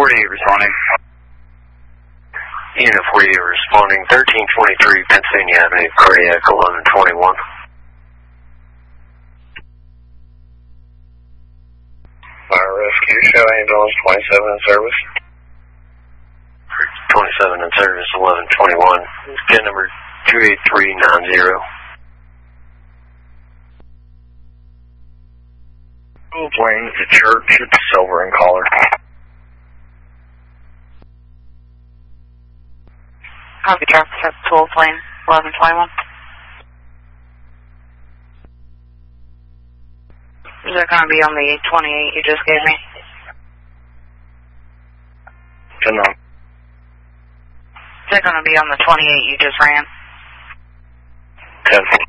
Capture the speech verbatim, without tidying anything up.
forty-eight responding. Unit forty-eight responding, thirteen twenty-three Pennsylvania Avenue, cardiac eleven twenty-one. Fire rescue, show ambulance twenty-seven in service. twenty-seven in service, eleven twenty-one. Get number two eight three nine zero. Full plane to church, it's silver in color. Copy, traffic at Tool plane, eleven twenty-one. Is that going to be on the twenty-eight you just gave me? ten on. Is that going to be on the twenty-eight you just ran? ten.